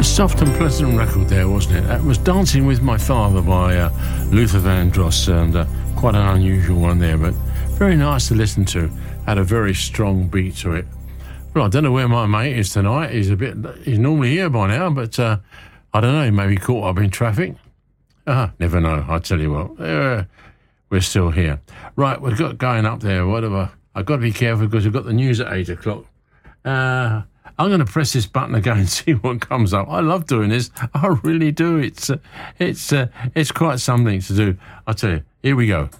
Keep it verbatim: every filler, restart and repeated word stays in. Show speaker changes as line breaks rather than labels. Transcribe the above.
Soft and pleasant record there, wasn't it? That was Dancing with My Father by uh, Luther Vandross, and uh, quite an unusual one there, but very nice to listen to. Had a very strong beat to it. Well, I don't know where my mate is tonight. He's a bit. He's normally here by now, but uh, I don't know. He may be caught up in traffic. Ah, never know. I tell you what, uh, we're still here. Right, we've got going up there. Whatever. I've got to be careful because we've got the news at eight o'clock. Uh, I'm going to press this button again and see what comes up. I love doing this. I really do. It's uh, it's uh, it's quite something to do. I tell you. Here we go.